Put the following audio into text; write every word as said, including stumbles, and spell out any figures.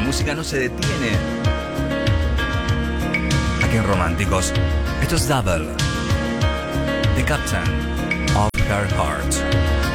música no se detiene. Aquí en Románticos, esto es Double, The Captain of Her Heart.